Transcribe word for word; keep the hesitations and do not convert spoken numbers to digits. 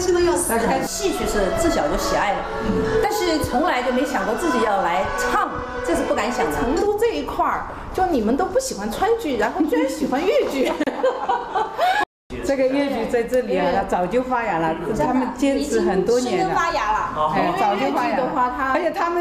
心的要死。 戏曲是自小就喜爱的，但是从来就没想过自己要来唱，这是不敢想的。 成都这一块儿，就你们都不喜欢川剧，然后居然喜欢粤剧。 这个粤剧在这里啊，它早就发芽了，他们坚持很多年了， 发芽了。 哎，早就发芽了，而且他们。